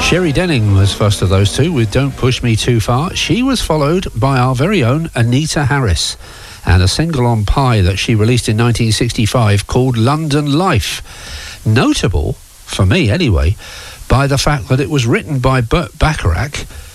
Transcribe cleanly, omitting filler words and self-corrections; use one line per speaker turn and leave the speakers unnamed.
Sherry Denning was first of those two with Don't Push Me Too Far. She was followed by our very own Anita Harris and a single on Pie that she released in 1965 called London Life. Notable, for me anyway, by the fact that it was written by Burt Bacharach